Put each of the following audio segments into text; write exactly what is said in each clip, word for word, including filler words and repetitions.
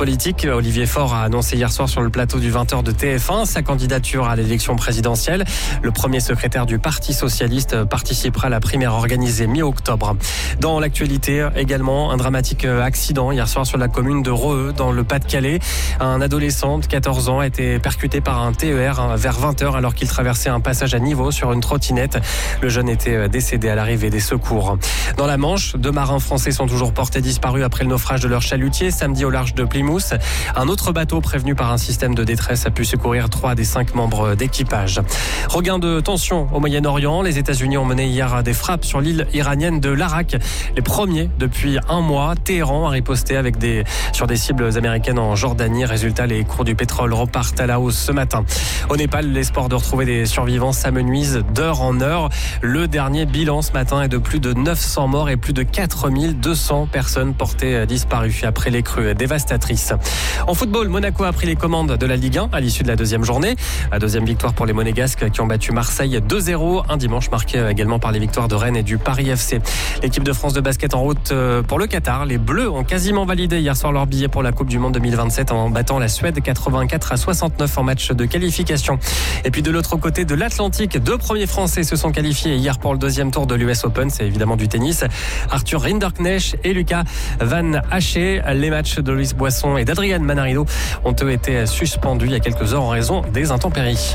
politique, Olivier Faure a annoncé hier soir sur le plateau du vingt heures de T F un sa candidature à l'élection présidentielle. Le premier secrétaire du Parti socialiste participera à la primaire organisée mi-octobre. Dans l'actualité également, un dramatique accident hier soir sur la commune de Roeux dans le Pas-de-Calais. Un adolescent de quatorze ans a été percuté par un T E R vers vingt heures alors qu'il traversait un passage à niveau sur une trottinette. Le jeune était décédé à l'arrivée des secours. Dans la Manche, deux marins français sont toujours portés disparus après le naufrage de leur chalutier samedi au large de Plymouth. Un autre bateau prévenu par un système de détresse a pu secourir trois des cinq membres d'équipage. Regain de tension au Moyen-Orient. Les États-Unis ont mené hier des frappes sur l'île iranienne de l'Arak. Les premiers depuis un mois. Téhéran a riposté avec des, sur des cibles américaines en Jordanie. Résultat, les cours du pétrole repartent à la hausse ce matin. Au Népal, l'espoir de retrouver des survivants s'amenuise d'heure en heure. Le dernier bilan ce matin est de plus de neuf cents morts et plus de quatre mille deux cents personnes portées disparues après les crues dévastatrices. En football, Monaco a pris les commandes de la Ligue un à l'issue de la deuxième journée. La deuxième victoire pour les Monégasques qui ont battu Marseille deux zéro. Un dimanche marqué également par les victoires de Rennes et du Paris F C. L'équipe de France de basket en route pour le Qatar. Les Bleus ont quasiment validé hier soir leur billet pour la Coupe du Monde deux mille vingt-sept en battant la Suède quatre-vingt-quatre à soixante-neuf en match de qualification. Et puis de l'autre côté de l'Atlantique, deux premiers Français se sont qualifiés hier pour le deuxième tour de l'U S Open. C'est évidemment du tennis. Arthur Rinderknecht et Lucas Van Haché. Les matchs de Loïs Boisson et d'Adrian Manarino ont eux été suspendus il y a quelques heures en raison des intempéries.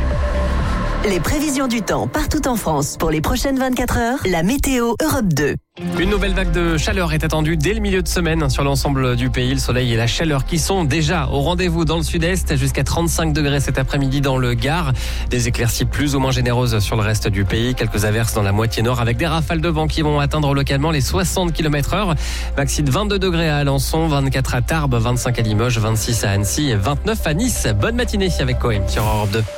Les prévisions du temps partout en France pour les prochaines vingt-quatre heures. La météo Europe deux. Une nouvelle vague de chaleur est attendue dès le milieu de semaine sur l'ensemble du pays. Le soleil et la chaleur qui sont déjà au rendez-vous dans le sud-est, jusqu'à trente-cinq degrés cet après-midi dans le Gard. Des éclaircies plus ou moins généreuses sur le reste du pays. Quelques averses dans la moitié nord avec des rafales de vent qui vont atteindre localement les soixante kilomètres heure. Maxi de vingt-deux degrés à Alençon, vingt-quatre à Tarbes, vingt-cinq à Limoges, vingt-six à Annecy et vingt-neuf à Nice. Bonne matinée avec Cohen sur Europe deux.